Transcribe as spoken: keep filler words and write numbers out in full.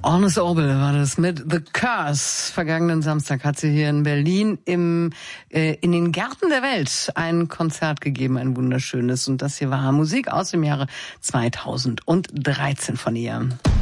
Agnes Obel war das mit The Curse. Vergangenen Samstag hat sie hier in Berlin im äh, in den Gärten der Welt ein Konzert gegeben, ein wunderschönes. Und das hier war Musik aus dem Jahre zweitausenddreizehn von ihr.